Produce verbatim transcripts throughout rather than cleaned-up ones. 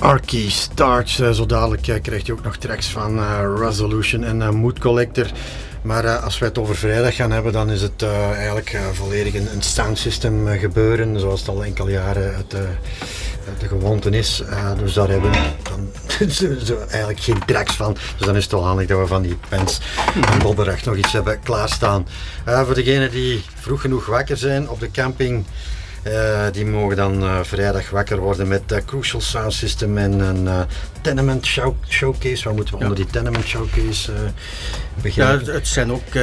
Arky Starch, uh, zo dadelijk uh, krijgt u ook nog tracks van uh, Resolution en uh, Mood Collector. Maar uh, als wij het over vrijdag gaan hebben, dan is het uh, eigenlijk uh, volledig een, een sound system uh, gebeuren, zoals het al enkele jaren het, uh, de gewoonte is. Uh, dus daar hebben we dan zo eigenlijk geen tracks van. Dus dan is het wel handig dat we van die Pens en Dodderrecht nog iets hebben klaarstaan. Uh, voor degenen die vroeg genoeg wakker zijn op de camping, Uh, die mogen dan uh, vrijdag wakker worden met uh, Crucial Sound System en een uh, Tenement show- Showcase. Wat moeten we ja. onder die Tenement Showcase uh, beginnen? Ja, het zijn ook uh,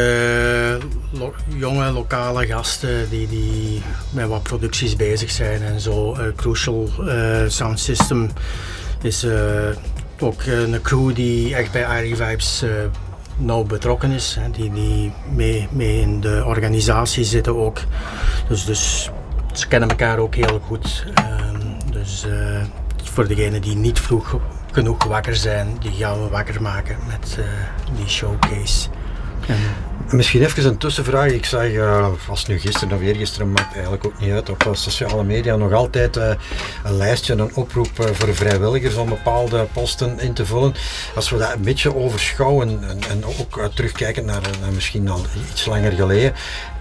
lo- jonge lokale gasten die, die met wat producties bezig zijn en zo. Uh, Crucial uh, Sound System is uh, ook uh, een crew die echt bij Airy Vibes uh, nauw betrokken is. Hè, die die mee, mee in de organisatie zitten ook. Dus, dus ze kennen elkaar ook heel goed. Um, dus uh, voor degenen die niet vroeg genoeg wakker zijn, die gaan we wakker maken met uh, die showcase. En misschien even een tussenvraag. Ik zag, uh, was nu gisteren of eergisteren, maakt eigenlijk ook niet uit, op uh, sociale media nog altijd uh, een lijstje, een oproep uh, voor vrijwilligers om bepaalde posten in te vullen. Als we dat een beetje overschouwen en, en ook uh, terugkijken naar, naar misschien al iets langer geleden,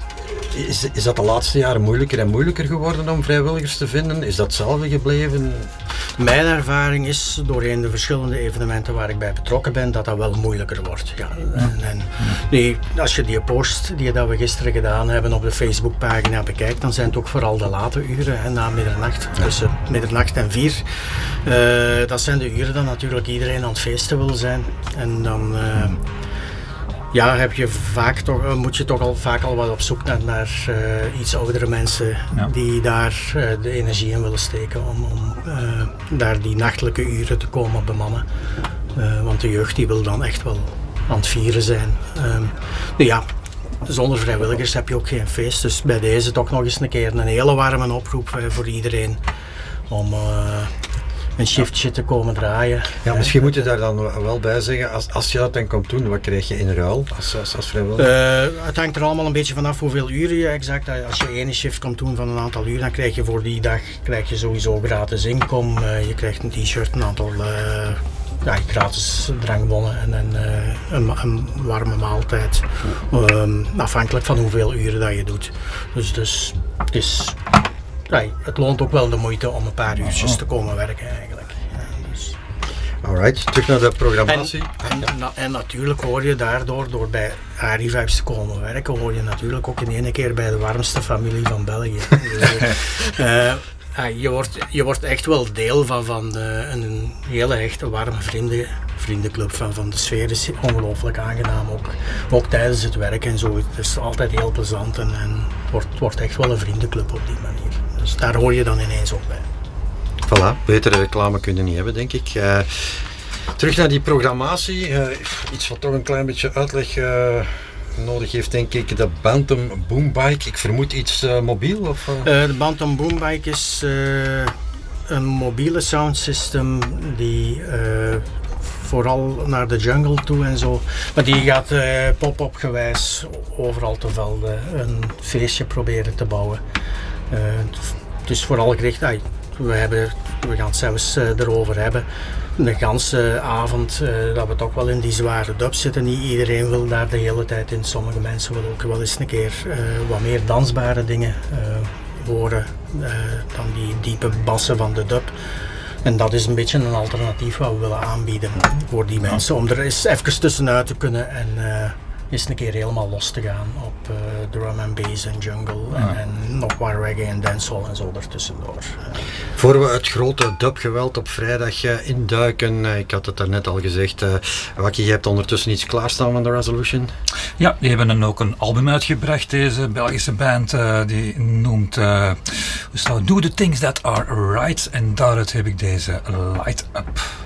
Is, is dat de laatste jaren moeilijker en moeilijker geworden om vrijwilligers te vinden? Is dat hetzelfde gebleven? Mijn ervaring is, doorheen de verschillende evenementen waar ik bij betrokken ben, dat dat wel moeilijker wordt. Ja. En, en, nee, als je die post die dat we gisteren gedaan hebben op de Facebookpagina bekijkt, dan zijn het ook vooral de late uren, hè, na middernacht, tussen middernacht en vier. Uh, dat zijn de uren dat natuurlijk iedereen aan het feesten wil zijn. En dan Uh, Ja, heb je vaak toch, moet je toch al vaak al wat op zoek naar, naar uh, iets oudere mensen ja. die daar uh, de energie in willen steken om, om uh, daar die nachtelijke uren te komen bemannen. Uh, want de jeugd die wil dan echt wel aan het vieren zijn. Um, nu ja, zonder vrijwilligers heb je ook geen feest. Dus bij deze toch nog eens een keer een hele warme oproep uh, voor iedereen om Uh, een shiftje te komen draaien. Ja, misschien moet je daar dan wel bij zeggen, als, als je dat dan komt doen, wat krijg je in ruil als, als, als vrijwilliger? Uh, het hangt er allemaal een beetje vanaf hoeveel uren je exact. Als je één shift komt doen van een aantal uur, dan krijg je voor die dag krijg je sowieso gratis inkom. Uh, je krijgt een t-shirt, een aantal uh, ja, gratis drankbonnen en, en uh, een, een warme maaltijd. Um, afhankelijk van hoeveel uren dat je doet. Dus, dus het is... Ja, het loont ook wel de moeite om een paar uurtjes te komen werken eigenlijk. Ja, dus. Alright, terug naar de programmatie. En, en, na, en natuurlijk hoor je daardoor, door bij Airy Vibes te komen werken, hoor je natuurlijk ook in één keer bij de warmste familie van België. Dus, uh, ja, je, wordt, je wordt echt wel deel van, van uh, een hele echte warme vrienden, vriendenclub. Van, van de sfeer is ongelooflijk aangenaam, ook, ook tijdens het werk en zo. Het is altijd heel plezant en, en het wordt, wordt echt wel een vriendenclub op die manier. Dus daar hoor je dan ineens ook bij. Voilà, betere reclame kun je niet hebben, denk ik. Uh, terug naar die programmatie. Uh, iets wat toch een klein beetje uitleg uh, nodig heeft, denk ik. De Bantam Boombike. Ik vermoed iets uh, mobiel? Of, uh? Uh, de Bantam Boombike is uh, een mobiele sound system die Uh, vooral naar de jungle toe en zo. Maar die gaat uh, pop-up gewijs overal te velden een feestje proberen te bouwen. Uh, het is vooral gericht, ah, we, hebben, we gaan het zelfs uh, erover hebben, de ganse avond uh, dat we toch wel in die zware dub zitten. Niet iedereen wil daar de hele tijd in. Sommige mensen willen ook wel eens een keer uh, wat meer dansbare dingen uh, horen uh, dan die diepe bassen van de dub. En dat is een beetje een alternatief wat we willen aanbieden voor die mensen, om er eens even tussenuit te kunnen en uh, eens een keer helemaal los te gaan op uh, drum and bass en jungle ja. en, en nog wat reggae en dancehall en zo ertussendoor. Voor we het grote dubgeweld op vrijdag uh, induiken, uh, ik had het daarnet al gezegd, uh, Wakkie, je hebt ondertussen iets klaarstaan van The Resolution? Ja, die hebben dan ook een album uitgebracht, deze Belgische band, uh, die noemt uh, Do the Things That Are Right, en daaruit heb ik deze Light Up.